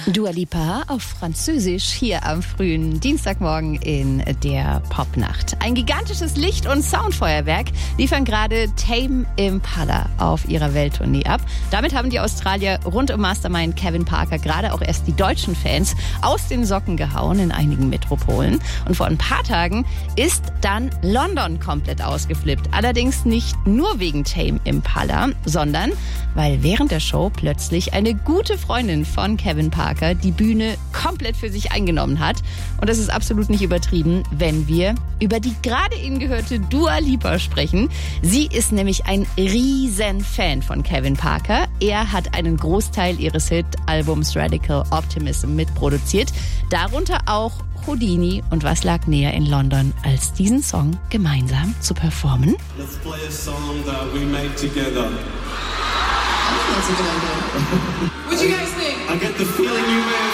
Dua Lipa auf Französisch hier am frühen Dienstagmorgen in der Popnacht. Ein gigantisches Licht- und Soundfeuerwerk liefern gerade Tame Impala auf ihrer Welttournee ab. Damit haben die Australier rund um Mastermind Kevin Parker gerade auch erst die deutschen Fans aus den Socken gehauen in einigen Metropolen. Und vor ein paar Tagen ist dann London komplett ausgeflippt. Allerdings nicht nur wegen Tame Impala, sondern weil während der Show plötzlich eine gute Freundin von Kevin Parker die Bühne komplett für sich eingenommen hat. Und das ist absolut nicht übertrieben, wenn wir über die gerade eben gehörte Dua Lipa sprechen. Sie ist nämlich ein riesen Fan von Kevin Parker. Er hat einen Großteil ihres Hit-Albums Radical Optimism mitproduziert. Darunter auch Houdini. Und was lag näher in London, als diesen Song gemeinsam zu performen? Let's play a song that we made together. That's a good idea. What do you guys think? I get the feeling you may